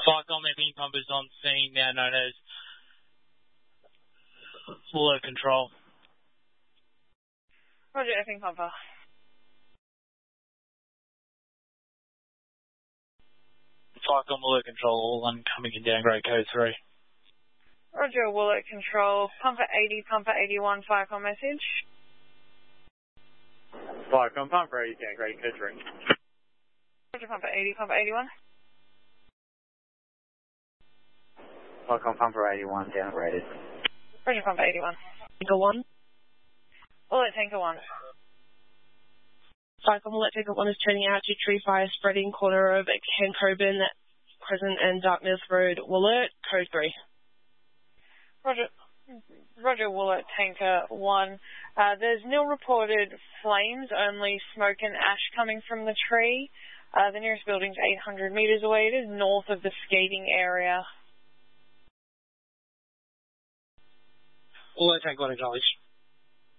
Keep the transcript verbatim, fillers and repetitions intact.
Cyclone, their ping pumpers on scene, now known as Fuller Control. Roger, ping pumper. Cyclone Fuller Control, all one coming in downgrade code three. Roger, Woolert Control, Pumper eighty, Pumper eighty-one, Cyclone message. Cyclone Pumper eighty, downgrade code three. Roger, Pumper eighty, Pumper eighty-one. Cyclone Pumper eighty-one, downgraded. Roger, Pumper eighty-one. Tanker one. Woolert Tanker one. Cyclone Woolert Tanker one is turning out to tree fire spreading corner of Ken Coburn, Crescent and Darkness Road, Woolert, code three. Roger, Roger, Woolert Tanker one. Uh, there's nil reported flames, only smoke and ash coming from the tree. Uh, the nearest building's eight hundred metres away. It is north of the skating area. Woolert Tanker one acknowledged.